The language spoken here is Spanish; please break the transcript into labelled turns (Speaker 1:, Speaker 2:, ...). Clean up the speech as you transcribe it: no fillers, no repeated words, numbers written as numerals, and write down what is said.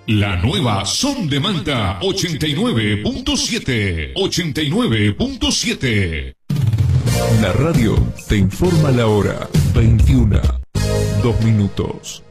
Speaker 1: La nueva Son de Manta 89.7. 89.7.
Speaker 2: La radio te informa la hora. 21:02.